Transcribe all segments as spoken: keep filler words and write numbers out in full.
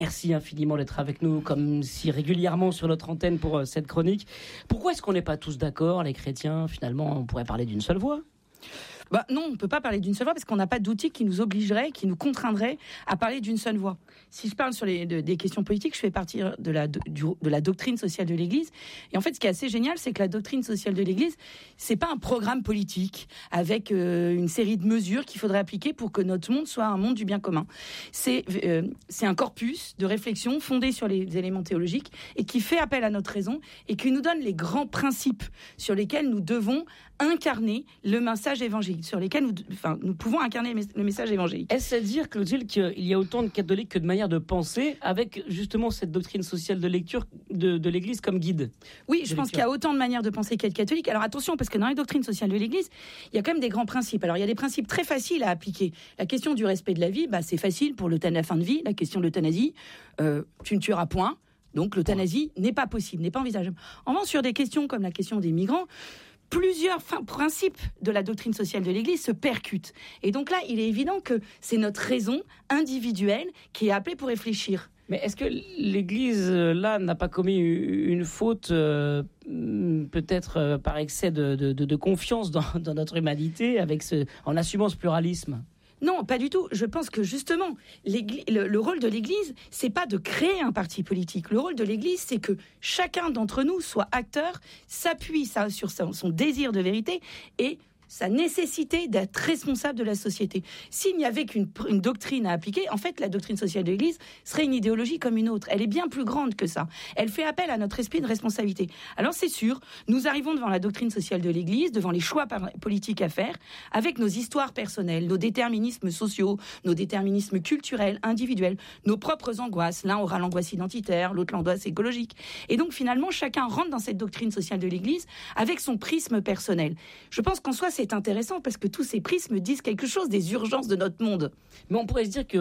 Merci infiniment d'être avec nous, comme si régulièrement sur notre antenne pour euh, cette chronique. Pourquoi est-ce qu'on n'est pas tous d'accord, les chrétiens? Finalement, on pourrait parler d'une seule voix. Bah non, on ne peut pas parler d'une seule voix parce qu'on n'a pas d'outils qui nous obligeraient, qui nous contraindraient à parler d'une seule voix. Si je parle sur les, de, des questions politiques, je fais partir de la, de, du, de la doctrine sociale de l'Église. Et en fait, ce qui est assez génial, c'est que la doctrine sociale de l'Église, c'est pas un programme politique avec euh, une série de mesures qu'il faudrait appliquer pour que notre monde soit un monde du bien commun. C'est, euh, c'est un corpus de réflexion fondé sur les éléments théologiques et qui fait appel à notre raison et qui nous donne les grands principes sur lesquels nous devons incarner le message évangélique, sur lesquels nous, enfin, nous pouvons incarner le message évangélique. Est-ce à dire, Clotilde, qu'il y a autant de catholiques que de manières de penser, avec justement cette doctrine sociale de lecture de, de l'Église comme guide? Oui, je pense qu'il y a autant de manières de penser qu'il y a de catholiques. Alors attention, parce que dans les doctrines sociales de l'Église, il y a quand même des grands principes. Alors il y a des principes très faciles à appliquer. La question du respect de la vie, bah, c'est facile pour la fin de vie. La question de l'euthanasie, euh, tu ne tueras point. Donc l'euthanasie n'est pas possible, n'est pas envisageable. En revanche, sur des questions comme la question des migrants, plusieurs fin, principes de la doctrine sociale de l'Église se percutent. Et donc là, il est évident que c'est notre raison individuelle qui est appelée pour réfléchir. Mais est-ce que l'Église, là, n'a pas commis une faute, euh, peut-être euh, par excès de, de, de confiance dans, dans notre humanité, avec ce, en assumant ce pluralisme ? Non, pas du tout. Je pense que justement, le, le rôle de l'Église, c'est pas de créer un parti politique. Le rôle de l'Église, c'est que chacun d'entre nous soit acteur, s'appuie ça, sur son, son désir de vérité et sa nécessité d'être responsable de la société. S'il n'y avait qu'une une doctrine à appliquer, en fait, la doctrine sociale de l'Église serait une idéologie comme une autre. Elle est bien plus grande que ça. Elle fait appel à notre esprit de responsabilité. Alors c'est sûr, nous arrivons devant la doctrine sociale de l'Église, devant les choix politiques à faire, avec nos histoires personnelles, nos déterminismes sociaux, nos déterminismes culturels, individuels, nos propres angoisses. L'un aura l'angoisse identitaire, l'autre l'angoisse écologique. Et donc finalement, chacun rentre dans cette doctrine sociale de l'Église avec son prisme personnel. Je pense qu'en soi, c'est C'est intéressant parce que tous ces prismes disent quelque chose des urgences de notre monde. Mais on pourrait se dire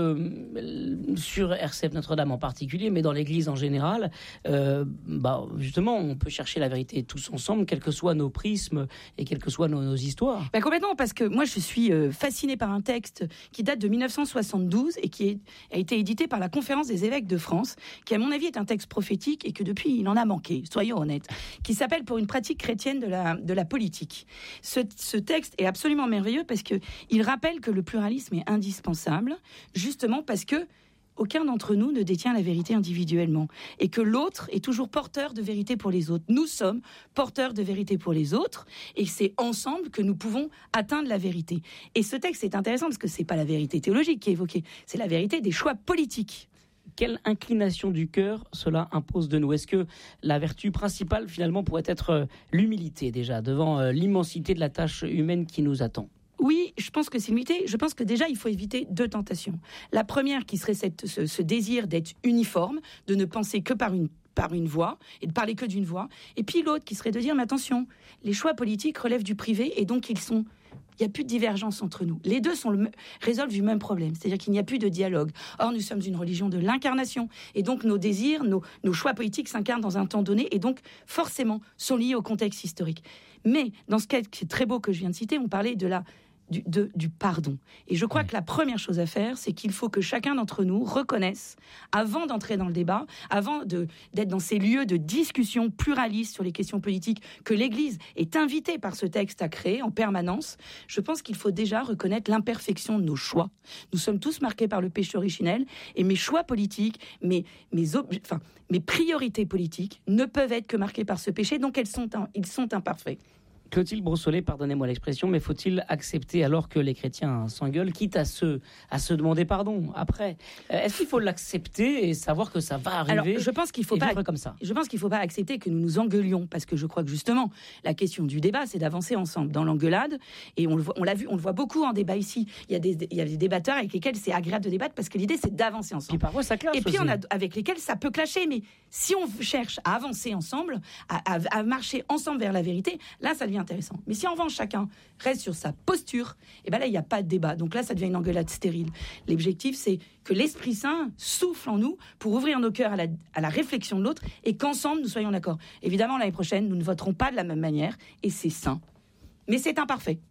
que sur R C F Notre-Dame en particulier, mais dans l'Église en général, euh, bah justement, on peut chercher la vérité tous ensemble, quels que soient nos prismes et quelles que soient nos, nos histoires. Bah complètement, parce que moi je suis euh, fascinée par un texte qui date de dix-neuf cent soixante-douze et qui est, a été édité par la Conférence des évêques de France, qui à mon avis est un texte prophétique et que depuis il en a manqué, soyons honnêtes, qui s'appelle Pour une pratique chrétienne de la, de la politique. Ce, ce texte est absolument merveilleux parce que il rappelle que le pluralisme est indispensable, justement parce que aucun d'entre nous ne détient la vérité individuellement et que l'autre est toujours porteur de vérité pour les autres. Nous sommes porteurs de vérité pour les autres et c'est ensemble que nous pouvons atteindre la vérité. Et ce texte est intéressant parce que c'est pas la vérité théologique qui est évoquée, c'est la vérité des choix politiques. Quelle inclination du cœur cela impose de nous? Est-ce que la vertu principale, finalement, pourrait être l'humilité, déjà, devant l'immensité de la tâche humaine qui nous attend? Oui, je pense que c'est l'humilité. Je pense que déjà, il faut éviter deux tentations. La première, qui serait cette, ce, ce désir d'être uniforme, de ne penser que par une par une voix, et de parler que d'une voix. Et puis l'autre, qui serait de dire, mais attention, les choix politiques relèvent du privé, et donc ils sont... Il n'y a plus de divergence entre nous. Les deux sont le, résolvent du même problème, c'est-à-dire qu'il n'y a plus de dialogue. Or, nous sommes une religion de l'incarnation, et donc nos désirs, nos, nos choix politiques s'incarnent dans un temps donné, et donc forcément sont liés au contexte historique. Mais dans ce cas qui est très beau que je viens de citer, on parlait de la Du, de, du pardon. Et je crois ouais. que la première chose à faire, c'est qu'il faut que chacun d'entre nous reconnaisse, avant d'entrer dans le débat, avant de, d'être dans ces lieux de discussion pluraliste sur les questions politiques que l'Église est invitée par ce texte à créer en permanence, je pense qu'il faut déjà reconnaître l'imperfection de nos choix. Nous sommes tous marqués par le péché originel, et mes choix politiques, mes, mes, ob- enfin, mes priorités politiques ne peuvent être que marquées par ce péché, donc elles sont, ils sont imparfaits. Clotilde Brossolet, pardonnez-moi l'expression, mais faut-il accepter alors que les chrétiens s'engueulent, quitte à se, à se demander pardon après? Est-ce qu'il faut l'accepter et savoir que ça va arriver? Alors, je pense qu'il faut pas comme ça. Je pense qu'il faut pas accepter que nous nous engueulions, parce que je crois que justement la question du débat, c'est d'avancer ensemble dans l'engueulade. Et on le voit, on l'a vu, on le voit beaucoup en débat ici. Il y a des, il y a des débatteurs avec lesquels c'est agréable de débattre parce que l'idée c'est d'avancer ensemble. Puis parfois ça clash. Et puis aussi. on a avec lesquels ça peut clasher, mais si on cherche à avancer ensemble, à, à, à marcher ensemble vers la vérité, là ça devient intéressant. Mais si en revanche chacun reste sur sa posture, et ben là il n'y a pas de débat. Donc là ça devient une engueulade stérile. L'objectif c'est que l'Esprit Saint souffle en nous pour ouvrir nos cœurs à la, à la réflexion de l'autre et qu'ensemble nous soyons d'accord. Évidemment l'année prochaine nous ne voterons pas de la même manière et c'est sain. Mais c'est imparfait.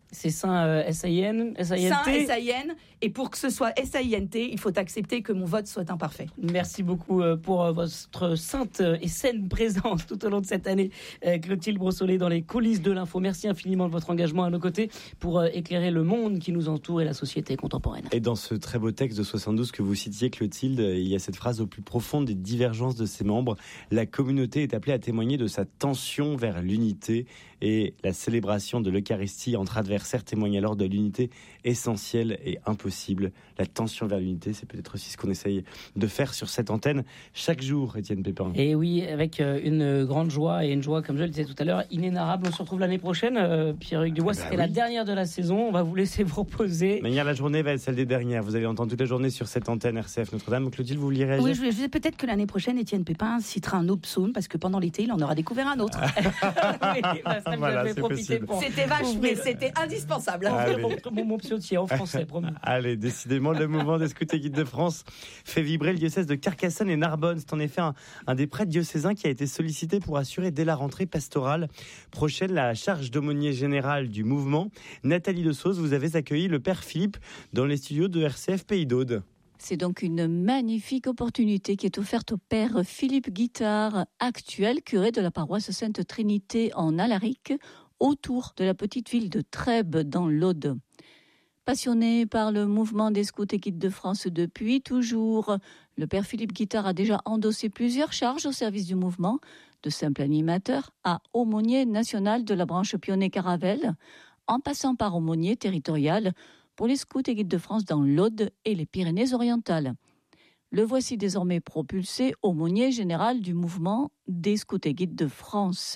C'est Saint euh, S A I N, S A I N T. Saint S A I N, et pour que ce soit S A I N T, il faut accepter que mon vote soit imparfait. Merci beaucoup pour votre sainte et saine présence tout au long de cette année, Clotilde Brossolet, dans les coulisses de l'info. Merci infiniment de votre engagement à nos côtés pour éclairer le monde qui nous entoure et la société contemporaine. Et dans ce très beau texte de soixante-douze que vous citiez, Clotilde, il y a cette phrase: au plus profond des divergences de ses membres, la communauté est appelée à témoigner de sa tension vers l'unité, et la célébration de l'Eucharistie entre adversaires témoigne alors de l'unité essentielle et impossible. La tension vers l'unité, c'est peut-être aussi ce qu'on essaye de faire sur cette antenne chaque jour, Étienne Pépin. Et oui, avec une grande joie, et une joie, comme je le disais tout à l'heure, inénarrable. On se retrouve l'année prochaine. Euh, Pierre-Hugues Dubois, bah c'était oui. la dernière de la saison. On va vous laisser vous reposer. Mais hier, la journée va être celle des dernières. Vous allez entendre toute la journée sur cette antenne R C F Notre-Dame. Clotilde, vous vouliez réagir? Oui, je disais peut-être que l'année prochaine, Étienne Pépin citera un autre psaume, parce que pendant l'été, il en aura découvert un autre. oui, bah, ça, voilà, c'est possible. Pour... C'était vache, mais c'était indispensable. Mon, mon, mon psautier en français, promis. Allez, décidément, le mouvement des scouts et guides de France fait vibrer le diocèse de Carcassonne et Narbonne. C'est en effet un, un des prêtres diocésains qui a été sollicité pour assurer dès la rentrée pastorale prochaine la charge d'aumônier général du mouvement. Nathalie de Sauce, vous avez accueilli le père Philippe dans les studios de R C F Pays d'Aude. C'est donc une magnifique opportunité qui est offerte au père Philippe Guittard, actuel curé de la paroisse Sainte Trinité en Alaric, autour de la petite ville de Trèbes dans l'Aude. Passionné par le mouvement des scouts et guides de France depuis toujours, le père Philippe Guittard a déjà endossé plusieurs charges au service du mouvement, de simple animateur à aumônier national de la branche Pionnet-Caravelle, en passant par aumônier territorial pour les scouts et guides de France dans l'Aude et les Pyrénées-Orientales. Le voici désormais propulsé aumônier général du mouvement des scouts et guides de France.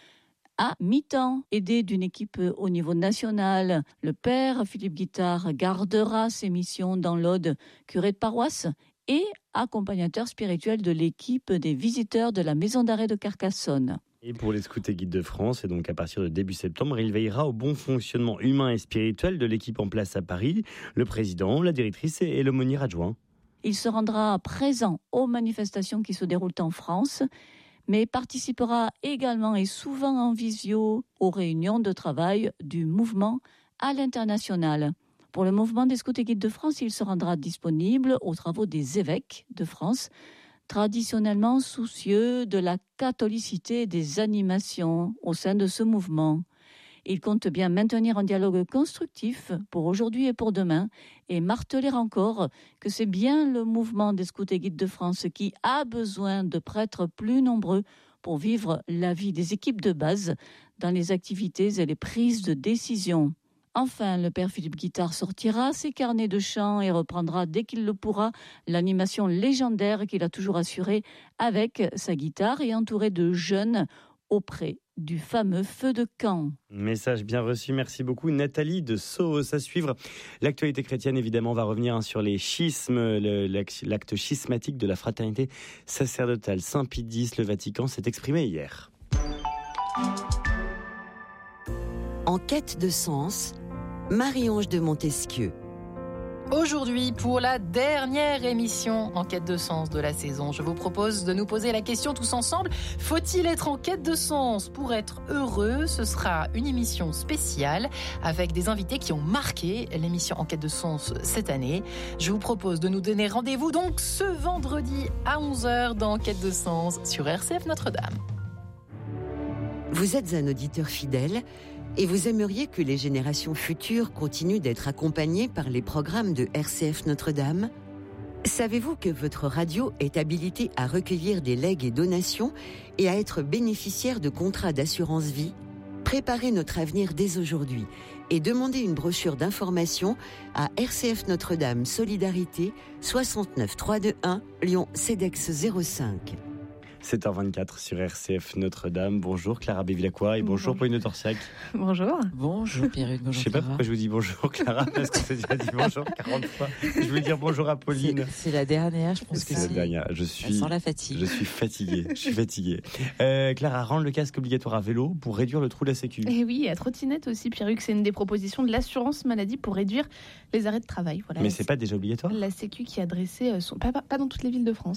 À mi-temps, aidé d'une équipe au niveau national, le père Philippe Guittard gardera ses missions dans l'Aude, curé de paroisse et accompagnateur spirituel de l'équipe des visiteurs de la maison d'arrêt de Carcassonne. Et pour les scouts et guides de France, et donc à partir de début septembre, il veillera au bon fonctionnement humain et spirituel de l'équipe en place à Paris, le président, la directrice et l'aumônier adjoint. Il se rendra présent aux manifestations qui se déroulent en France, mais participera également et souvent en visio aux réunions de travail du mouvement à l'international. Pour le mouvement des scouts et guides de France, il se rendra disponible aux travaux des évêques de France, traditionnellement soucieux de la catholicité et des animations au sein de ce mouvement. Il compte bien maintenir un dialogue constructif pour aujourd'hui et pour demain et marteler encore que c'est bien le mouvement des scouts et guides de France qui a besoin de prêtres plus nombreux pour vivre la vie des équipes de base dans les activités et les prises de décision. Enfin, le père Philippe Guittard sortira ses carnets de chant et reprendra dès qu'il le pourra l'animation légendaire qu'il a toujours assurée avec sa guitare et entouré de jeunes auprès du fameux feu de camp. Message bien reçu, merci beaucoup Nathalie de Sauce. À suivre, l'actualité chrétienne évidemment va revenir sur les schismes, le, l'acte schismatique de la fraternité sacerdotale. Saint Pie X, le Vatican s'est exprimé hier. En quête de sens, Marie-Ange de Montesquieu. Aujourd'hui, pour la dernière émission en quête de sens de la saison, je vous propose de nous poser la question tous ensemble. Faut-il être en quête de sens pour être heureux ? Ce sera une émission spéciale avec des invités qui ont marqué l'émission en quête de sens cette année. Je vous propose de nous donner rendez-vous donc ce vendredi à onze heures dans Quête de sens sur R C F Notre-Dame. Vous êtes un auditeur fidèle et vous aimeriez que les générations futures continuent d'être accompagnées par les programmes de R C F Notre-Dame ? Savez-vous que votre radio est habilitée à recueillir des legs et donations et à être bénéficiaire de contrats d'assurance vie ? Préparez notre avenir dès aujourd'hui et demandez une brochure d'information à R C F Notre-Dame Solidarité soixante-neuf trois cent vingt-et-un Lyon Cedex zéro cinq. sept heures vingt-quatre sur R C F Notre-Dame. Bonjour Clara Bévilacqua et bonjour, bonjour. Pauline Torsiac. Bonjour. Bonjour Pierre-Hugues, bonjour. Je ne sais pas Clara. pourquoi je vous dis bonjour Clara, parce qu'on s'est déjà dit bonjour quarante fois. Je veux dire bonjour à Pauline. C'est, c'est la dernière, je pense c'est que c'est. c'est la dernière. Je suis, sans la fatigue. Je suis fatigué. Je suis fatigué. Euh, Clara, rendre le casque obligatoire à vélo pour réduire le trou de la Sécu. Et oui, à trottinette aussi, Pierre-Hugues, c'est une des propositions de l'assurance maladie pour réduire les arrêts de travail. Voilà. Mais c'est pas déjà obligatoire ? La Sécu qui a dressé son... pas, pas dans toutes les villes de France, non.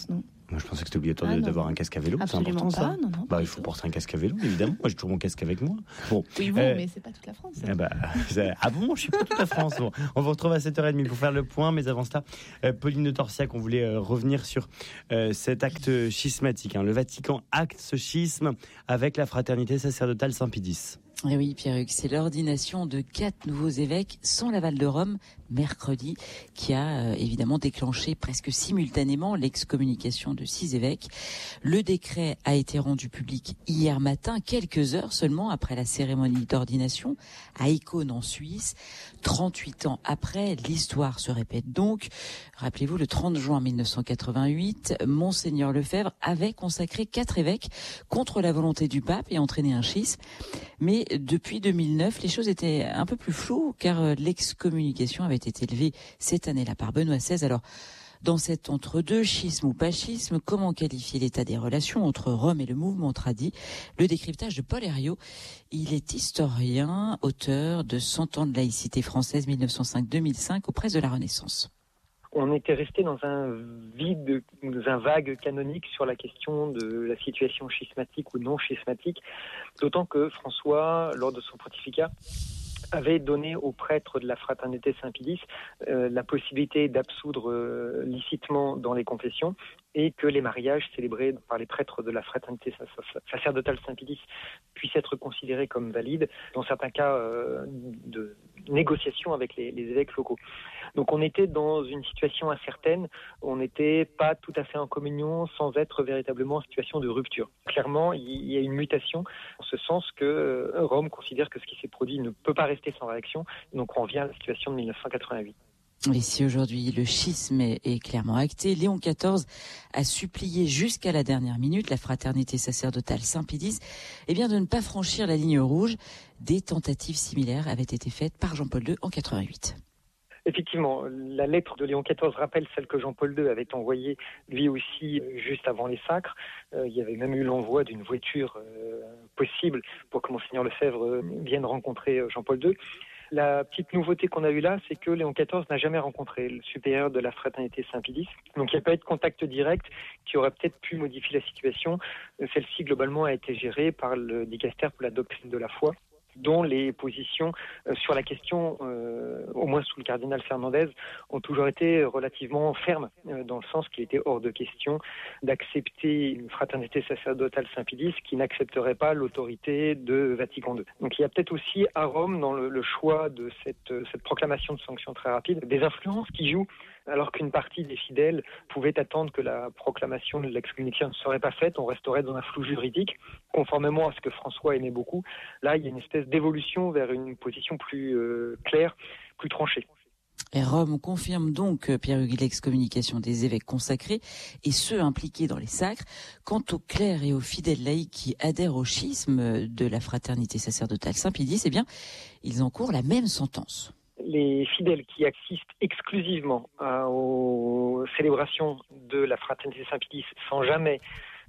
Moi, je pensais que c'était obligatoire Ah, de- non, d'avoir non. un casque à vélo. C'est Absolument important, ça. pas, non, non, Bah, pas il du faut tout. porter un casque à vélo, évidemment. Moi, j'ai toujours mon casque avec moi. Bon. Oui, vous, Euh, mais c'est pas toute la France. Eh ben, ça- ah bon, je suis pas toute la France. Bon, on vous retrouve à sept heures trente pour faire le point, mais avant cela, euh, Pauline de Torsiac, on voulait euh, revenir sur euh, cet acte schismatique. Hein. Le Vatican acte ce schisme avec la fraternité sacerdotale Saint-Pédis. Et oui, Pierre-Hugues, c'est l'ordination de quatre nouveaux évêques sans l'aval de Rome, mercredi, qui a euh, évidemment déclenché presque simultanément l'excommunication de six évêques. Le décret a été rendu public hier matin, quelques heures seulement après la cérémonie d'ordination à Icône en Suisse. trente-huit ans après, l'histoire se répète donc. Rappelez-vous, le trente juin mille neuf cent quatre-vingt-huit, Monseigneur Lefebvre avait consacré quatre évêques contre la volonté du pape et entraîné un schisme. Mais depuis deux mille neuf, les choses étaient un peu plus floues car l'excommunication avait été élevée cette année-là par Benoît seize. Alors, dans cet entre-deux, schisme ou pas schisme, comment qualifier l'état des relations entre Rome et le mouvement tradi? Le décryptage de Paul Herriot. Il est historien, auteur de cent ans de laïcité française mille neuf cent cinq à deux mille cinq aux presses de la Renaissance. On était resté dans un vide, dans un vague canonique sur la question de la situation schismatique ou non schismatique, d'autant que François, lors de son pontificat, avait donné aux prêtres de la fraternité Saint-Pédis euh, la possibilité d'absoudre euh, licitement dans les confessions et que les mariages célébrés par les prêtres de la fraternité sacerdotale Saint-Pédis puissent être considérés comme valides, dans certains cas euh, de négociation avec les, les évêques locaux. Donc on était dans une situation incertaine, on n'était pas tout à fait en communion sans être véritablement en situation de rupture. Clairement, il y a une mutation en ce sens que Rome considère que ce qui s'est produit ne peut pas rester sans réaction, donc on revient à la situation de mille neuf cent quatre-vingt-huit. Et si aujourd'hui le schisme est clairement acté, Léon quatorze a supplié jusqu'à la dernière minute la fraternité sacerdotale Saint-Pédis eh bien de ne pas franchir la ligne rouge. Des tentatives similaires avaient été faites par Jean-Paul deux en quatre-vingt-huit. Effectivement, la lettre de Léon quatorze rappelle celle que Jean-Paul deux avait envoyée lui aussi juste avant les sacres. Euh, il y avait même eu l'envoi d'une voiture euh, possible pour que Monseigneur Lefebvre euh, vienne rencontrer euh, Jean-Paul deux. La petite nouveauté qu'on a eue là, c'est que Léon quatorze n'a jamais rencontré le supérieur de la fraternité Saint-Pédis. Donc il n'y a pas eu de contact direct qui aurait peut-être pu modifier la situation. Celle-ci, globalement, a été gérée par le dicastère pour la doctrine de la foi, dont les positions euh, sur la question, euh, au moins sous le cardinal Fernandez, ont toujours été relativement fermes, euh, dans le sens qu'il était hors de question d'accepter une fraternité sacerdotale Saint-Pédis qui n'accepterait pas l'autorité de Vatican deux. Donc il y a peut-être aussi à Rome, dans le, le choix de cette, cette proclamation de sanctions très rapide, des influences qui jouent, alors qu'une partie des fidèles pouvait attendre que la proclamation de l'excommunication ne serait pas faite, on resterait dans un flou juridique, conformément à ce que François aimait beaucoup. Là, il y a une espèce d'évolution vers une position plus euh, claire, plus tranchée. Et Rome confirme donc, Pierre-Hugues, l'excommunication des évêques consacrés et ceux impliqués dans les sacres. Quant aux clercs et aux fidèles laïcs qui adhèrent au schisme de la fraternité sacerdotale Saint-Pédis, eh bien, ils encourent la même sentence. Les fidèles qui assistent exclusivement à, aux célébrations de la fraternité Saint-Pédis sans jamais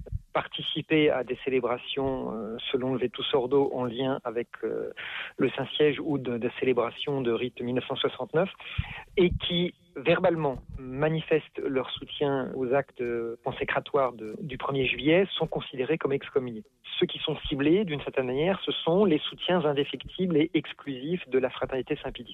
participer à des célébrations euh, selon le Vetus Ordo en lien avec euh, le Saint-Siège ou de, de célébrations de rite mille neuf cent soixante-neuf et qui verbalement manifestent leur soutien aux actes consécratoires de, du premier juillet sont considérés comme excommuniés. Ceux qui sont ciblés, d'une certaine manière, ce sont les soutiens indéfectibles et exclusifs de la fraternité Saint-Pédis.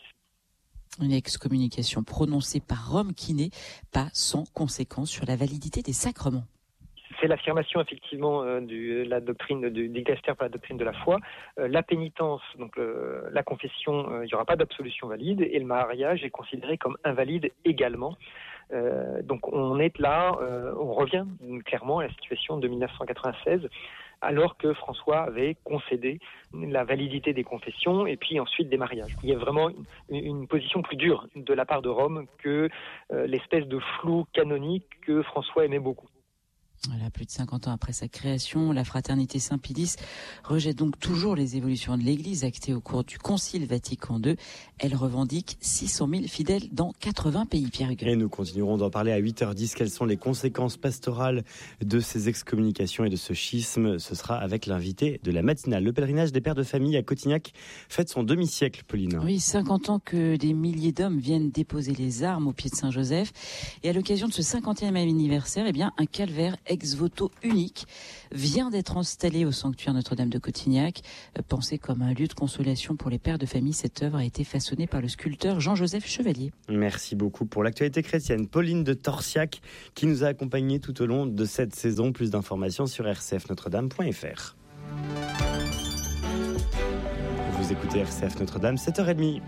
Une excommunication prononcée par Rome qui n'est pas sans conséquence sur la validité des sacrements. C'est l'affirmation effectivement euh, de la doctrine du dicastère pour la doctrine de la foi. Euh, la pénitence, donc le, la confession, euh, il n'y aura pas d'absolution valide et le mariage est considéré comme invalide également. Euh, donc on est là, euh, on revient clairement à la situation de mille neuf cent quatre-vingt-seize, alors que François avait concédé la validité des confessions et puis ensuite des mariages. Il y a vraiment une, une position plus dure de la part de Rome que euh, l'espèce de flou canonique que François aimait beaucoup. Voilà, plus de cinquante ans après sa création, la Fraternité Saint-Pilice rejette donc toujours les évolutions de l'Église actées au cours du Concile Vatican deux. Elle revendique six cent mille fidèles dans quatre-vingts pays, Pierre Hugues. Et nous continuerons d'en parler à huit heures dix. Quelles sont les conséquences pastorales de ces excommunications et de ce schisme? Ce sera avec l'invité de la matinale. Le pèlerinage des pères de famille à Cotignac fête son demi-siècle, Pauline. Oui, cinquante ans que des milliers d'hommes viennent déposer les armes au pied de Saint-Joseph. Et à l'occasion de ce cinquantième anniversaire, eh bien, un calvaire ex-voto unique vient d'être installé au sanctuaire Notre-Dame de Cotignac. Pensé comme un lieu de consolation pour les pères de famille, cette œuvre a été façonnée par le sculpteur Jean-Joseph Chevalier. Merci beaucoup pour l'actualité chrétienne. Pauline de Torsiac qui nous a accompagnés tout au long de cette saison. Plus d'informations sur r c f notre dame point f r. Vous écoutez R C F Notre-Dame, sept heures trente.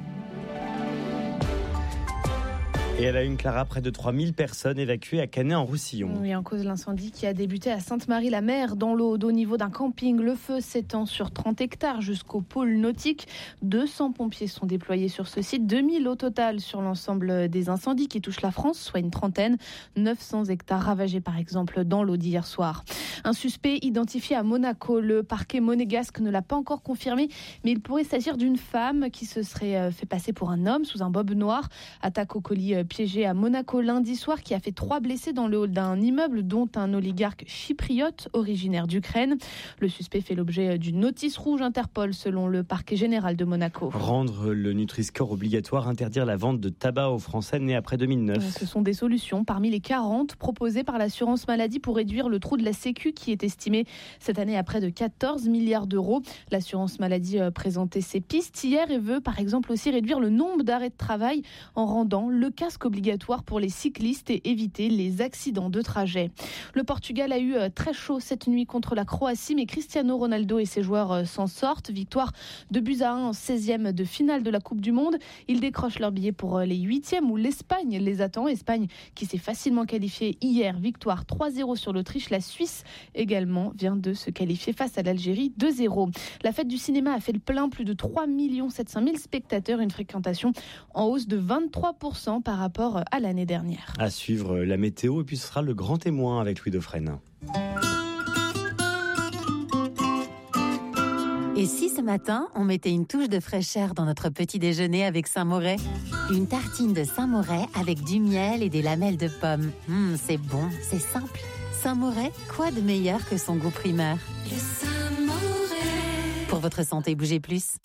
Et elle a une Clara, près de trois mille personnes évacuées à Canet-en-Roussillon. Oui, en cause de l'incendie qui a débuté à Sainte-Marie-la-Mer, dans l'Aude, au niveau d'un camping. Le feu s'étend sur trente hectares jusqu'au pôle nautique. deux cents pompiers sont déployés sur ce site, deux mille au total sur l'ensemble des incendies qui touchent la France, soit une trentaine. neuf cents hectares ravagés par exemple dans l'Aude hier soir. Un suspect identifié à Monaco. Le parquet monégasque ne l'a pas encore confirmé, mais il pourrait s'agir d'une femme qui se serait fait passer pour un homme sous un bob noir. Attaque au colis piégé à Monaco lundi soir qui a fait trois blessés dans le hall d'un immeuble, dont un oligarque chypriote originaire d'Ukraine. Le suspect fait l'objet d'une notice rouge Interpol selon le parquet général de Monaco. Rendre le Nutri-Score obligatoire, interdire la vente de tabac aux Français nés après deux mille neuf. Ce sont des solutions parmi les quarante proposées par l'assurance maladie pour réduire le trou de la Sécu qui est estimé cette année à près de quatorze milliards d'euros. L'assurance maladie présentait ses pistes hier et veut par exemple aussi réduire le nombre d'arrêts de travail en rendant le casque obligatoire pour les cyclistes et éviter les accidents de trajet. Le Portugal a eu très chaud cette nuit contre la Croatie, mais Cristiano Ronaldo et ses joueurs s'en sortent. Victoire de buts à un en seizième de finale de la Coupe du Monde. Ils décrochent leur billet pour les huitièmes où l'Espagne les attend. Espagne qui s'est facilement qualifiée hier. Victoire trois zéro sur l'Autriche. La Suisse également vient de se qualifier face à l'Algérie deux zéro. La fête du cinéma a fait le plein. Plus de trois millions sept cent mille spectateurs. Une fréquentation en hausse de vingt-trois pour cent par rapport à l'année dernière. À suivre la météo et puis ce sera le grand témoin avec Louis Dauphren. Et si ce matin, on mettait une touche de fraîcheur dans notre petit déjeuner avec Saint-Moret? Une tartine de Saint-Moret avec du miel et des lamelles de pommes. Mmh, c'est bon, c'est simple. Saint-Moret, quoi de meilleur que son goût primaire? Le Saint-Moret. Pour votre santé, bougez plus.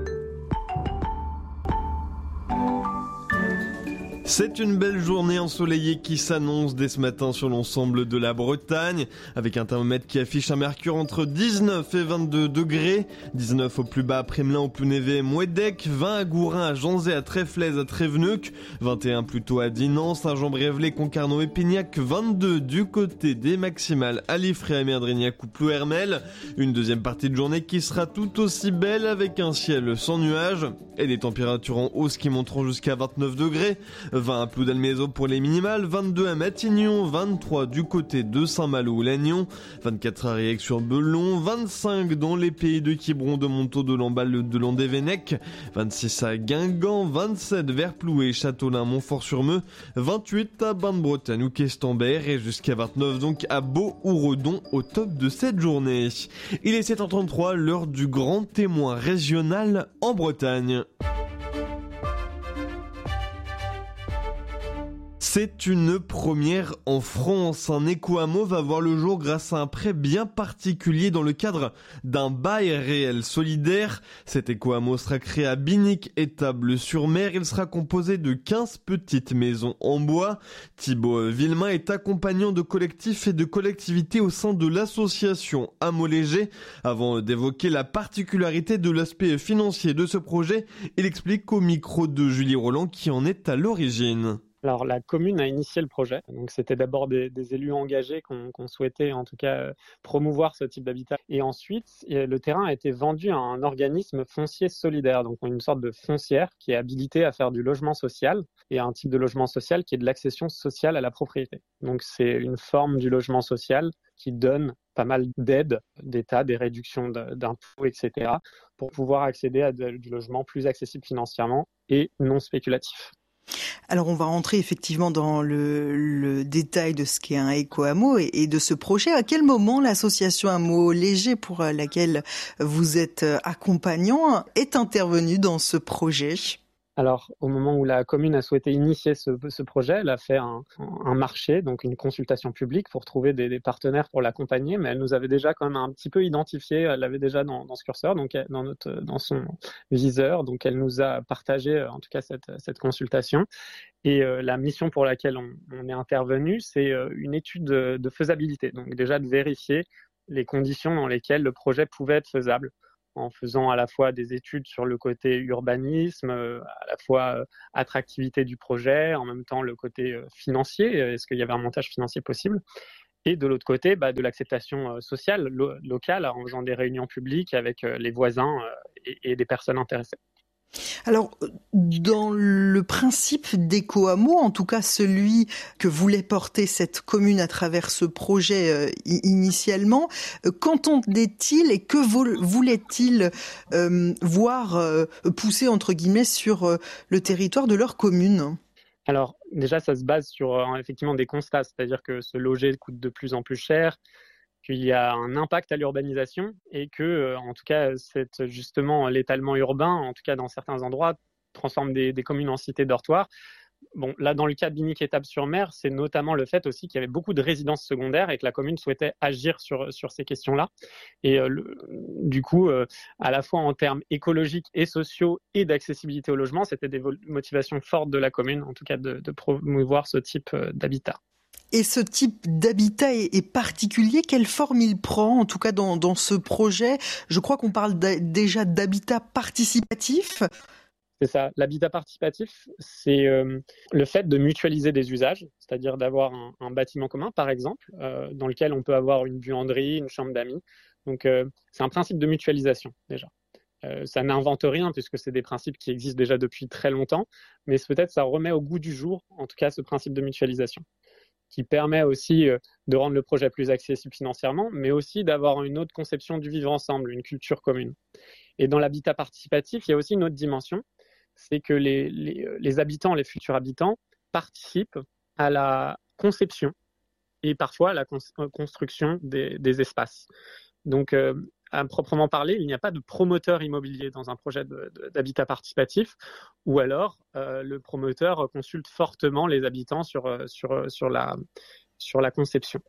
C'est une belle journée ensoleillée qui s'annonce dès ce matin sur l'ensemble de la Bretagne, avec un thermomètre qui affiche un mercure entre dix-neuf et vingt-deux degrés, dix-neuf au plus bas à Prémelin, au Plounévé et Mouédec, vingt à Gourin, à Janzé, à Tréflez, à Tréveneuc, vingt et un plutôt à Dinan, Saint-Jean-Brévelay, Concarneau et Pignac, vingt-deux du côté des maximales à Liffré, à Merdrignac ou Plouhermel. Une deuxième partie de journée qui sera tout aussi belle avec un ciel sans nuages et des températures en hausse qui monteront jusqu'à vingt-neuf degrés. vingt à Ploudalmézeau pour les minimales, vingt-deux à Matignon, vingt-trois du côté de Saint-Malo ou Lannion, vingt-quatre à Riec-sur-Belon, vingt-cinq dans les pays de Quiberon, de Montaut, de Lamballe, de Landévennec, vingt-six à Guingamp, vingt-sept vers Ploué, Châteaulin, Montfort-sur-Meux, vingt-huit à Bain-de-Bretagne ou Questembert et jusqu'à vingt-neuf donc à Beau ou Redon au top de cette journée. Il est sept heures trente-trois, l'heure du grand témoin régional en Bretagne. C'est une première en France. Un éco-hameau va voir le jour grâce à un prêt bien particulier dans le cadre d'un bail réel solidaire. Cet éco-hameau sera créé à Binic et Table-sur-Mer. Il sera composé de quinze petites maisons en bois. Thibaut Villemain est accompagnant de collectifs et de collectivités au sein de l'association Hameau Léger. Avant d'évoquer la particularité de l'aspect financier de ce projet, il explique au micro de Julie Roland qui en est à l'origine. Alors la commune a initié le projet, donc c'était d'abord des, des élus engagés qu'on, qu'on souhaitait en tout cas promouvoir ce type d'habitat. Et ensuite, le terrain a été vendu à un organisme foncier solidaire, donc une sorte de foncière qui est habilitée à faire du logement social et un type de logement social qui est de l'accession sociale à la propriété. Donc c'est une forme du logement social qui donne pas mal d'aides d'État, des réductions d'impôts, et cetera pour pouvoir accéder à du logement plus accessible financièrement et non spéculatif. Alors on va rentrer effectivement dans le, le détail de ce qu'est un éco-hameau et, et de ce projet. À quel moment l'association Hameau Léger, pour laquelle vous êtes accompagnant, est intervenue dans ce projet ? Alors, au moment où la commune a souhaité initier ce, ce projet, elle a fait un, un marché, donc une consultation publique pour trouver des, des partenaires pour l'accompagner, mais elle nous avait déjà quand même un petit peu identifié, elle l'avait déjà dans, dans ce curseur, donc dans, notre, dans son viseur, donc elle nous a partagé en tout cas cette, cette consultation. Et euh, la mission pour laquelle on, on est intervenu, c'est euh, une étude de, de faisabilité, donc déjà de vérifier les conditions dans lesquelles le projet pouvait être faisable, en faisant à la fois des études sur le côté urbanisme, à la fois attractivité du projet, en même temps le côté financier, est-ce qu'il y avait un montage financier possible, et de l'autre côté, bah, de l'acceptation sociale lo- locale en faisant des réunions publiques avec les voisins et, et des personnes intéressées. Alors, dans le principe d'éco-hameau, en tout cas celui que voulait porter cette commune à travers ce projet euh, initialement, euh, qu'entendait-il et que voulait-il euh, voir euh, pousser, entre guillemets, sur euh, le territoire de leur commune ? Alors, déjà, ça se base sur euh, effectivement des constats, c'est-à-dire que se loger coûte de plus en plus cher, qu'il y a un impact à l'urbanisation et que, euh, en tout cas, c'est justement l'étalement urbain, en tout cas dans certains endroits, transforme des, des communes en cités dortoirs. Bon, là, dans le cas de Binic-Étapes-sur-Mer, c'est notamment le fait aussi qu'il y avait beaucoup de résidences secondaires et que la commune souhaitait agir sur, sur ces questions-là. Et euh, le, du coup, euh, à la fois en termes écologiques et sociaux et d'accessibilité au logement, c'était des motivations fortes de la commune, en tout cas de, de promouvoir ce type d'habitat. Et ce type d'habitat est, est particulier. Quelle forme il prend, en tout cas dans, dans ce projet ? Je crois qu'on parle déjà d'habitat participatif. C'est ça. L'habitat participatif, c'est euh, le fait de mutualiser des usages, c'est-à-dire d'avoir un, un bâtiment commun, par exemple, euh, dans lequel on peut avoir une buanderie, une chambre d'amis. Donc, euh, c'est un principe de mutualisation, déjà. Euh, ça n'invente rien, puisque c'est des principes qui existent déjà depuis très longtemps, mais peut-être ça remet au goût du jour, en tout cas, ce principe de mutualisation, qui permet aussi de rendre le projet plus accessible financièrement, mais aussi d'avoir une autre conception du vivre ensemble, une culture commune. Et dans l'habitat participatif, il y a aussi une autre dimension, c'est que les, les, les habitants, les futurs habitants, participent à la conception et parfois à la cons- construction des, des espaces. Donc, euh, à proprement parler, il n'y a pas de promoteur immobilier dans un projet de, de, d'habitat participatif, ou alors euh, le promoteur consulte fortement les habitants sur, sur, sur, la, sur la conception.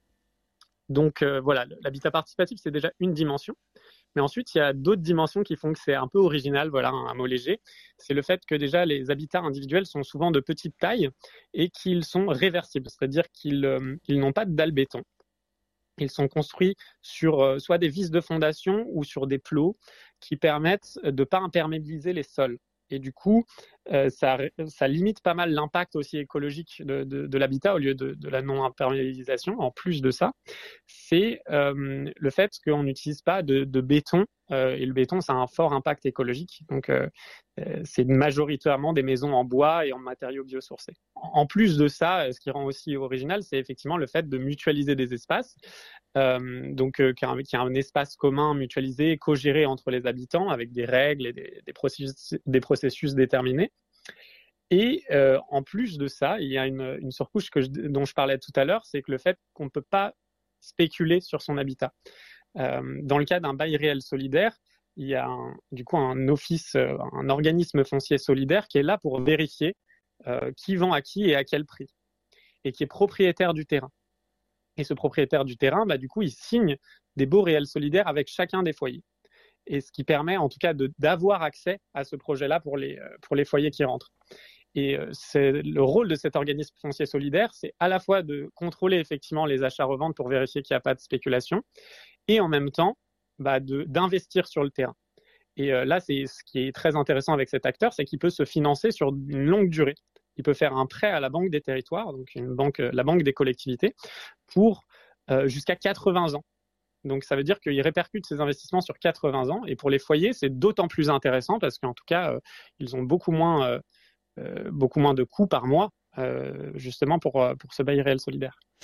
Donc euh, voilà, l'habitat participatif, c'est déjà une dimension. Mais ensuite, il y a d'autres dimensions qui font que c'est un peu original, voilà, un, un mot léger. C'est le fait que déjà, les habitats individuels sont souvent de petite taille et qu'ils sont réversibles, c'est-à-dire qu'ils euh, ils n'ont pas de dalle béton. Ils sont construits sur euh, soit des vis de fondation ou sur des plots qui permettent de ne pas imperméabiliser les sols. Et du coup, euh, ça, ça limite pas mal l'impact aussi écologique de, de, de l'habitat au lieu de, de la non-imperméabilisation. En plus de ça, c'est euh, le fait qu'on n'utilise pas de, de béton. Euh, et le béton, ça a un fort impact écologique. Donc, euh, c'est majoritairement des maisons en bois et en matériaux biosourcés. En plus de ça, ce qui rend aussi original, c'est effectivement le fait de mutualiser des espaces. Euh, donc, euh, qu'il y a un espace commun mutualisé, co-géré entre les habitants avec des règles et des, des, processus, des processus déterminés. Et euh, en plus de ça, il y a une, une surcouche que je, dont je parlais tout à l'heure, c'est que le fait qu'on ne peut pas spéculer sur son habitat. Euh, dans le cas d'un bail réel solidaire, il y a un, du coup un office, un organisme foncier solidaire qui est là pour vérifier euh, qui vend à qui et à quel prix, et qui est propriétaire du terrain. Et ce propriétaire du terrain, bah, du coup, il signe des baux réels solidaires avec chacun des foyers. Et ce qui permet en tout cas de, d'avoir accès à ce projet-là pour les, pour les foyers qui rentrent. Et c'est le rôle de cet organisme foncier solidaire, c'est à la fois de contrôler effectivement les achats-reventes pour vérifier qu'il n'y a pas de spéculation, et en même temps bah, de, d'investir sur le terrain. Et euh, là, c'est ce qui est très intéressant avec cet acteur, c'est qu'il peut se financer sur une longue durée. Il peut faire un prêt à la Banque des Territoires, donc une banque, la Banque des collectivités, pour euh, jusqu'à quatre-vingts ans. Donc ça veut dire qu'il répercute ses investissements sur quatre-vingts ans. Et pour les foyers, c'est d'autant plus intéressant parce qu'en tout cas, euh, ils ont beaucoup moins, euh, euh, beaucoup moins de coûts par mois, euh, justement pour, pour ce bail réel solidaire.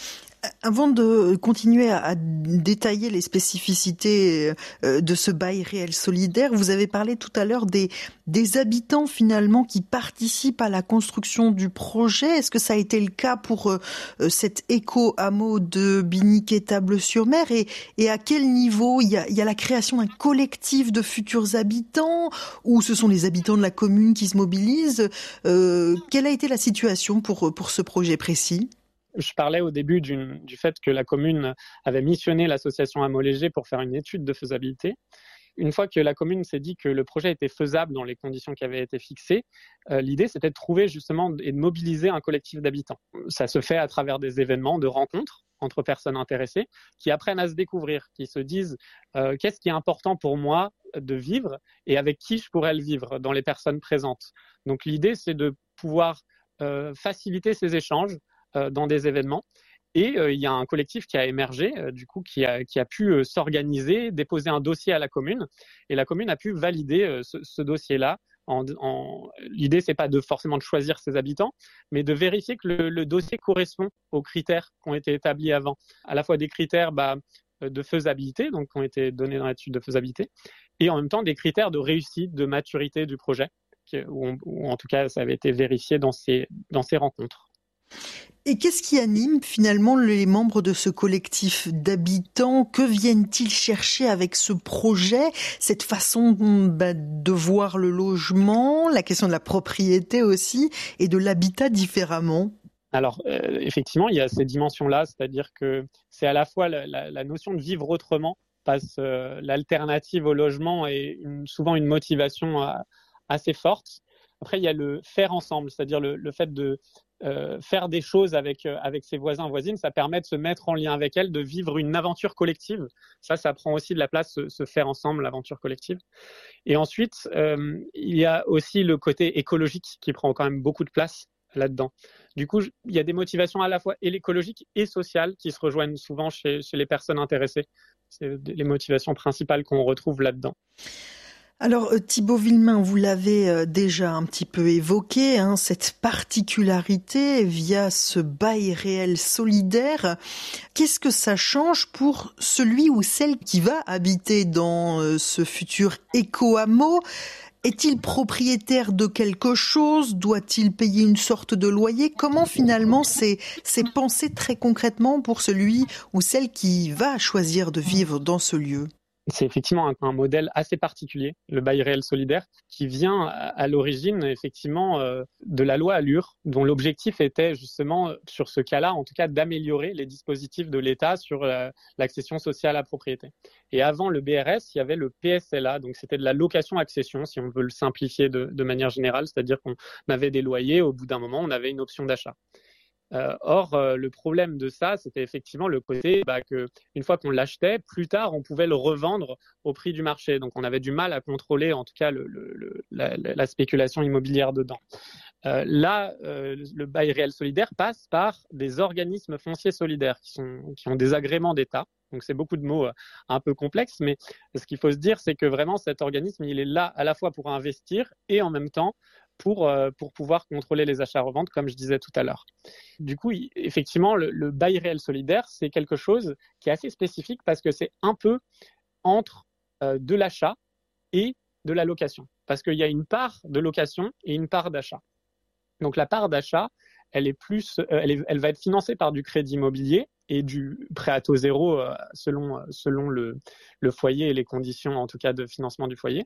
Avant de continuer à, à détailler les spécificités de ce bail réel solidaire, vous avez parlé tout à l'heure des, des habitants finalement qui participent à la construction du projet. Est-ce que ça a été le cas pour euh, cet éco-hameau de Biniquet-Table-sur-Mer et, et à quel niveau il y, a, il y a la création d'un collectif de futurs habitants ou ce sont les habitants de la commune qui se mobilisent? euh, Quelle a été la situation pour, pour ce projet précis? Je parlais au début d'une, du fait que la commune avait missionné l'association Hameau Léger pour faire une étude de faisabilité. Une fois que la commune s'est dit que le projet était faisable dans les conditions qui avaient été fixées, euh, l'idée c'était de trouver justement et de mobiliser un collectif d'habitants. Ça se fait à travers des événements, de rencontres entre personnes intéressées qui apprennent à se découvrir, qui se disent euh, qu'est-ce qui est important pour moi de vivre et avec qui je pourrais le vivre dans les personnes présentes. Donc l'idée c'est de pouvoir euh, faciliter ces échanges euh, dans des événements. Et euh, il y a un collectif qui a émergé, euh, du coup, qui a, qui a pu euh, s'organiser, déposer un dossier à la commune. Et la commune a pu valider euh, ce, ce dossier-là. En, en... L'idée, c'est pas de forcément de choisir ses habitants, mais de vérifier que le, le dossier correspond aux critères qui ont été établis avant. À la fois des critères bah, de faisabilité, donc qui ont été donnés dans l'étude de faisabilité, et en même temps des critères de réussite, de maturité du projet, qui, ou, ou en tout cas, ça avait été vérifié dans ces, dans ces rencontres. Et qu'est-ce qui anime finalement les membres de ce collectif d'habitants? Que viennent-ils chercher avec ce projet? Cette façon bah, de voir le logement, la question de la propriété aussi, et de l'habitat différemment? Alors, euh, effectivement, il y a ces dimensions-là, c'est-à-dire que c'est à la fois la, la, la notion de vivre autrement, passe euh, l'alternative au logement et une, souvent une motivation euh, assez forte. Après, il y a le faire ensemble, c'est-à-dire le, le fait de euh, faire des choses avec, euh, avec ses voisins, voisines, ça permet de se mettre en lien avec elles, de vivre une aventure collective. Ça, ça prend aussi de la place, se, se faire ensemble, l'aventure collective. Et ensuite, euh, il y a aussi le côté écologique qui prend quand même beaucoup de place là-dedans. Du coup, il y a des motivations à la fois écologiques et sociales qui se rejoignent souvent chez, chez les personnes intéressées. C'est les motivations principales qu'on retrouve là-dedans. Alors Thibaut Villemain, vous l'avez déjà un petit peu évoqué, hein, cette particularité via ce bail réel solidaire. Qu'est-ce que ça change pour celui ou celle qui va habiter dans ce futur éco-hameau? Est-il propriétaire de quelque chose? Doit-il payer une sorte de loyer? Comment finalement c'est, c'est pensé très concrètement pour celui ou celle qui va choisir de vivre dans ce lieu? C'est effectivement un, un modèle assez particulier, le bail réel solidaire, qui vient à, à l'origine effectivement euh, de la loi Allure, dont l'objectif était justement, sur ce cas-là, en tout cas, d'améliorer les dispositifs de l'État sur euh, l'accession sociale à la propriété. Et avant le B R S, il y avait le P S L A, donc c'était de la location-accession, si on veut le simplifier de, de manière générale, c'est-à-dire qu'on avait des loyers, au bout d'un moment, on avait une option d'achat. Euh, or, euh, le problème de ça, c'était effectivement le côté bah, que une fois qu'on l'achetait, plus tard, on pouvait le revendre au prix du marché. Donc, on avait du mal à contrôler, en tout cas, le, le, le, la, la spéculation immobilière dedans. Euh, là, euh, le bail réel solidaire passe par des organismes fonciers solidaires qui, sont, qui ont des agréments d'État. Donc, c'est beaucoup de mots euh, un peu complexes, mais ce qu'il faut se dire, c'est que vraiment, cet organisme, il est là à la fois pour investir et en même temps pour, euh, pour pouvoir contrôler les achats-reventes, comme je disais tout à l'heure. Du coup, il, effectivement, le, le bail réel solidaire, c'est quelque chose qui est assez spécifique parce que c'est un peu entre euh, de l'achat et de la location. Parce qu'il y a une part de location et une part d'achat. Donc, la part d'achat, elle est plus, euh, elle, est, elle va être financée par du crédit immobilier et du prêt à taux zéro euh, selon, selon le, le foyer et les conditions, en tout cas, de financement du foyer.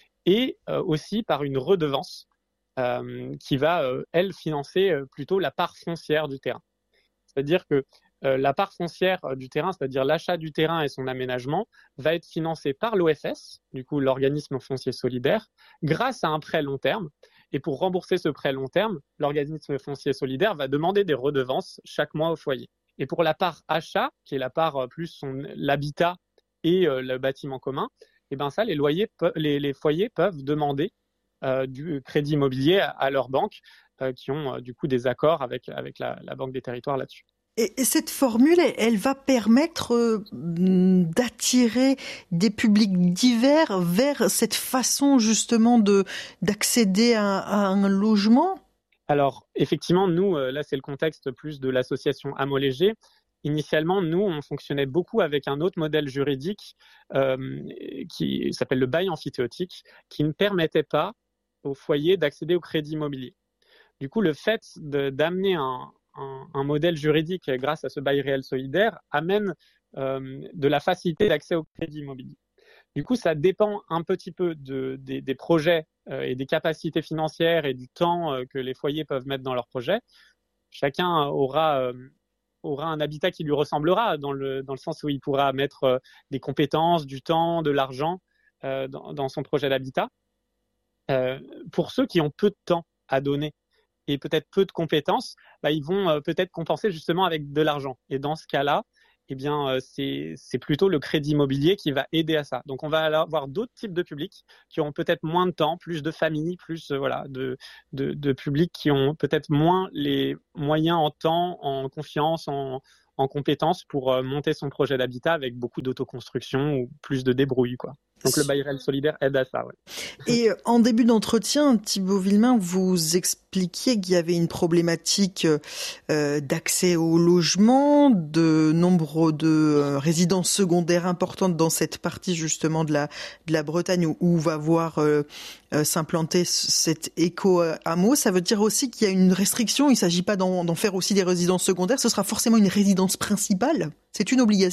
Et euh, aussi par une redevance Euh, qui va, euh, elle, financer euh, plutôt la part foncière du terrain. C'est-à-dire que euh, la part foncière euh, du terrain, c'est-à-dire l'achat du terrain et son aménagement, va être financée par l'O F S, du coup l'organisme foncier solidaire, grâce à un prêt long terme. Et pour rembourser ce prêt long terme, l'organisme foncier solidaire va demander des redevances chaque mois au foyer. Et pour la part achat, qui est la part euh, plus son, l'habitat et euh, le bâtiment commun, et ben ça, les, loyers, les, les foyers peuvent demander Euh, du crédit immobilier à, à leurs banques euh, qui ont euh, du coup des accords avec, avec la, la Banque des Territoires là-dessus. Et, et cette formule, elle, elle va permettre euh, d'attirer des publics divers vers cette façon justement de, d'accéder à, à un logement? Alors effectivement, nous, euh, là c'est le contexte plus de l'association Hameau Léger. initialement, nous, on fonctionnait beaucoup avec un autre modèle juridique euh, qui s'appelle le bail amphithéotique, qui ne permettait pas aux foyers d'accéder au crédit immobilier. Du coup, le fait de, d'amener un, un, un modèle juridique grâce à ce bail réel solidaire amène euh, de la facilité d'accès au crédit immobilier. Du coup, ça dépend un petit peu de, des, des projets euh, et des capacités financières et du temps euh, que les foyers peuvent mettre dans leurs projets. Chacun aura, euh, aura un habitat qui lui ressemblera dans le, dans le sens où il pourra mettre euh, des compétences, du temps, de l'argent euh, dans, dans son projet d'habitat. Euh, pour ceux qui ont peu de temps à donner et peut-être peu de compétences, bah, ils vont euh, peut-être compenser justement avec de l'argent. Et dans ce cas-là, eh bien, euh, c'est, c'est plutôt le crédit immobilier qui va aider à ça. Donc, on va avoir d'autres types de publics qui ont peut-être moins de temps, plus de familles, plus euh, voilà, de, de, de publics qui ont peut-être moins les moyens en temps, en confiance, en, en compétences pour euh, monter son projet d'habitat avec beaucoup d'autoconstruction ou plus de débrouille, quoi. Donc le bail réel solidaire aide à ça. Ouais. Et en début d'entretien, Thibaut Villemain, vous expliquiez qu'il y avait une problématique euh, d'accès au logement, de nombre de euh, résidences secondaires importantes dans cette partie justement de la, de la Bretagne où, où va voir euh, euh, s'implanter cet éco-hameau. Ça veut dire aussi qu'il y a une restriction, il ne s'agit pas d'en, d'en faire aussi des résidences secondaires, ce sera forcément une résidence principale. C'est une obligation ?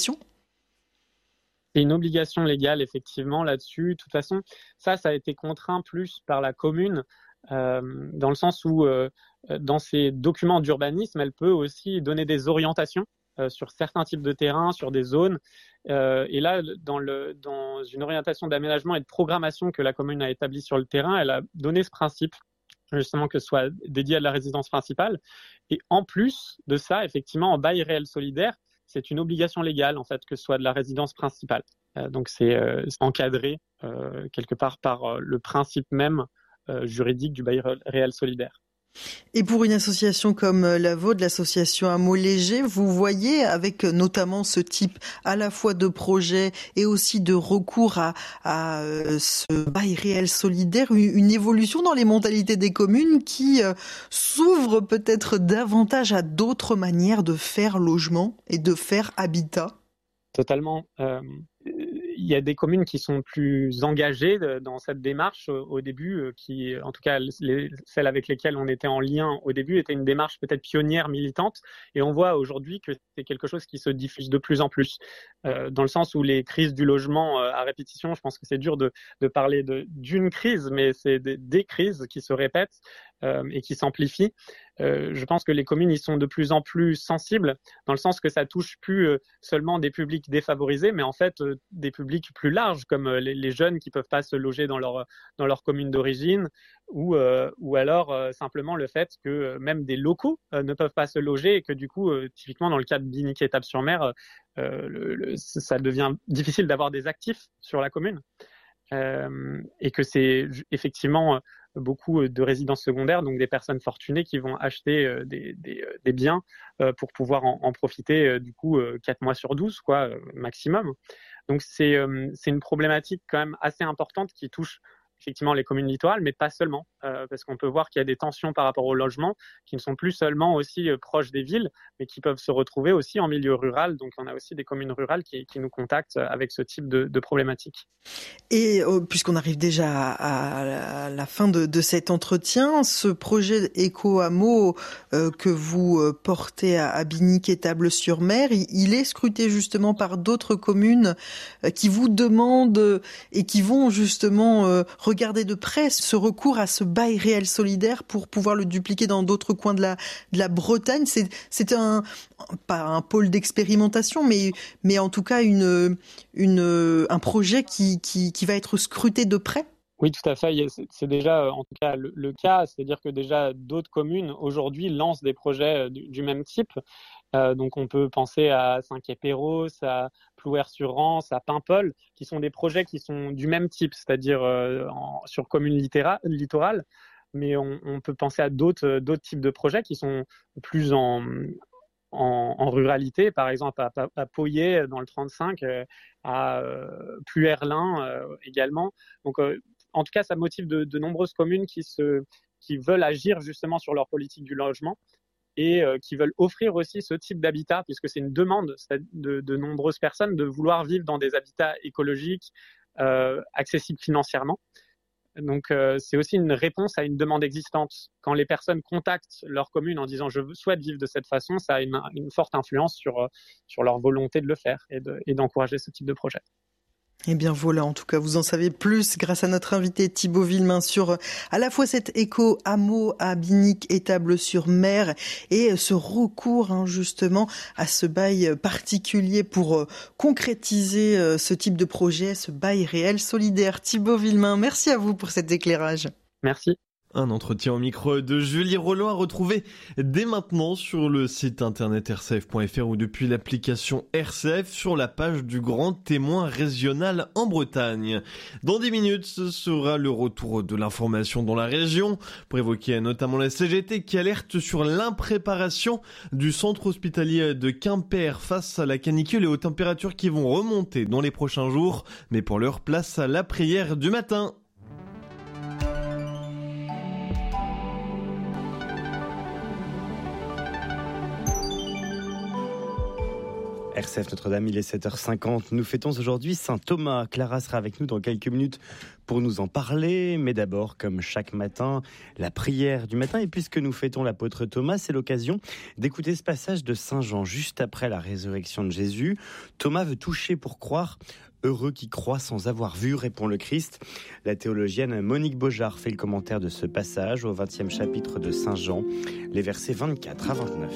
C'est une obligation légale, effectivement, là-dessus. De toute façon, ça, ça a été contraint plus par la commune, euh, dans le sens où, euh, dans ses documents d'urbanisme, elle peut aussi donner des orientations euh, sur certains types de terrains, sur des zones. Euh, et là, dans, le, dans une orientation d'aménagement et de programmation que la commune a établie sur le terrain, elle a donné ce principe, justement, que ce soit dédié à la résidence principale. Et en plus de ça, effectivement, en bail réel solidaire, c'est une obligation légale, en fait, que ce soit de la résidence principale. Euh, donc, c'est, euh, c'est encadré euh, quelque part par euh, le principe même euh, juridique du bail réel solidaire. Et pour une association comme la vôtre, l'association Hameau Léger, vous voyez, avec notamment ce type à la fois de projet et aussi de recours à, à ce bail réel solidaire, une évolution dans les mentalités des communes qui euh, s'ouvrent peut-être davantage à d'autres manières de faire logement et de faire habitat? Totalement. Euh... Il y a des communes qui sont plus engagées dans cette démarche au début, qui, en tout cas, les, celles avec lesquelles on était en lien au début, étaient une démarche peut-être pionnière, militante. Et on voit aujourd'hui que c'est quelque chose qui se diffuse de plus en plus. Euh, dans le sens où les crises du logement à répétition, je pense que c'est dur de, de parler de, d'une crise, mais c'est des, des crises qui se répètent euh, et qui s'amplifient. Euh, je pense que les communes y sont de plus en plus sensibles, dans le sens que ça touche plus euh, seulement des publics défavorisés, mais en fait euh, des publics plus larges, comme euh, les, les jeunes qui peuvent pas se loger dans leur dans leur commune d'origine, ou euh, ou alors euh, simplement le fait que euh, même des locaux euh, ne peuvent pas se loger et que du coup, euh, typiquement dans le cas de Binic-Étapes-sur-Mer, euh, le, le, ça devient difficile d'avoir des actifs sur la commune. Euh, et que c'est effectivement beaucoup de résidences secondaires, donc des personnes fortunées qui vont acheter euh, des, des, des biens euh, pour pouvoir en, en profiter euh, du coup euh, quatre mois sur douze, quoi, euh, maximum. Donc c'est, euh, c'est une problématique quand même assez importante qui touche effectivement les communes littorales, mais pas seulement, euh, parce qu'on peut voir qu'il y a des tensions par rapport au logement qui ne sont plus seulement aussi euh, proches des villes, mais qui peuvent se retrouver aussi en milieu rural. Donc on a aussi des communes rurales qui, qui nous contactent avec ce type de, de problématiques. Et euh, puisqu'on arrive déjà à, à, à la fin de, de cet entretien, ce projet éco-hameau euh, que vous euh, portez à, à Binic-Étaples-sur-Mer, il, il est scruté justement par d'autres communes euh, qui vous demandent et qui vont justement euh, regarder de près ce recours à ce bail réel solidaire pour pouvoir le dupliquer dans d'autres coins de la, de la Bretagne. C'est, c'est un, pas un pôle d'expérimentation, mais, mais en tout cas une, une, un projet qui, qui, qui va être scruté de près. Oui, tout à fait. C'est déjà en tout cas le, le cas, c'est-à-dire que déjà d'autres communes aujourd'hui lancent des projets du, du même type. Euh, donc on peut penser à Saint-Quay-Péros, à Plouer-sur-Rance, à Paimpol, qui sont des projets qui sont du même type, c'est-à-dire euh, en, sur communes littéra- littorales. Mais on, on peut penser à d'autres, d'autres types de projets qui sont plus en, en, en ruralité, par exemple à, à, à Pauillé dans le trente-cinq, euh, à euh, Pluerlin euh, également. Donc euh, en tout cas, ça motive de, de nombreuses communes qui, se, qui veulent agir justement sur leur politique du logement. et euh, qui veulent offrir aussi ce type d'habitat, puisque c'est une demande de, de nombreuses personnes de vouloir vivre dans des habitats écologiques, euh, accessibles financièrement. Donc euh, c'est aussi une réponse à une demande existante. Quand les personnes contactent leur commune en disant je souhaite vivre de cette façon, ça a une, une forte influence sur, sur leur volonté de le faire et, de, et d'encourager ce type de projet. Eh bien voilà, en tout cas, vous en savez plus grâce à notre invité Thibaut Villemain sur à la fois cet éco-hameau à Binic, Étable-sur-Mer, et ce recours hein, justement à ce bail particulier pour concrétiser ce type de projet, ce bail réel solidaire. Thibaut Villemain, merci à vous pour cet éclairage. Merci. Un entretien au micro de Julie Roland à retrouver dès maintenant sur le site internet r c f point f r ou depuis l'application R C F sur la page du Grand Témoin Régional en Bretagne. Dans dix minutes, ce sera le retour de l'information dans la région pour évoquer notamment la C G T qui alerte sur l'impréparation du centre hospitalier de Quimper face à la canicule et aux températures qui vont remonter dans les prochains jours. Mais pour l'heure, place à la prière du matin. R C F Notre-Dame, il est sept heures cinquante. Nous fêtons aujourd'hui Saint Thomas. Clara sera avec nous dans quelques minutes pour nous en parler. Mais d'abord, comme chaque matin, la prière du matin. Et puisque nous fêtons l'apôtre Thomas, c'est l'occasion d'écouter ce passage de Saint Jean juste après la résurrection de Jésus. Thomas veut toucher pour croire. Heureux qui croit sans avoir vu, répond le Christ. La théologienne Monique Beaujard fait le commentaire de ce passage au vingtième chapitre de Saint Jean, les versets vingt-quatre à vingt-neuf.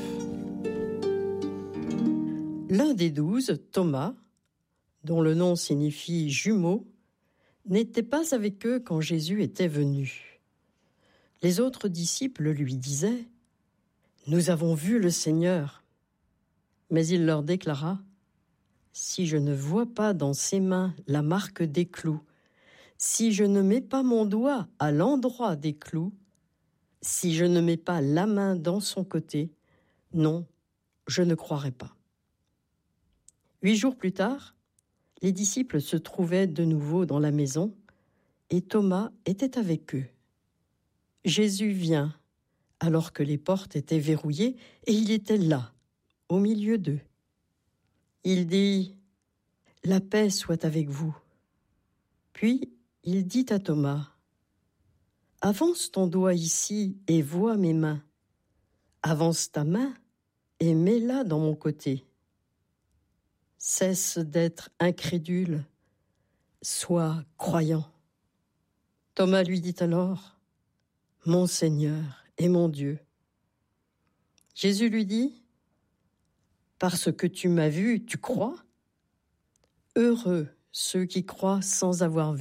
L'un des douze, Thomas, dont le nom signifie jumeau, n'était pas avec eux quand Jésus était venu. Les autres disciples lui disaient « Nous avons vu le Seigneur ». Mais il leur déclara « Si je ne vois pas dans ses mains la marque des clous, si je ne mets pas mon doigt à l'endroit des clous, si je ne mets pas la main dans son côté, non, je ne croirai pas. » Huit jours plus tard, les disciples se trouvaient de nouveau dans la maison et Thomas était avec eux. Jésus vient alors que les portes étaient verrouillées et il était là, au milieu d'eux. Il dit « La paix soit avec vous ». Puis il dit à Thomas « Avance ton doigt ici et vois mes mains. Avance ta main et mets-la dans mon côté. Cesse d'être incrédule, sois croyant. » Thomas lui dit alors, « Mon Seigneur et mon Dieu. » Jésus lui dit, « Parce que tu m'as vu, tu crois ? Heureux ceux qui croient sans avoir vu. »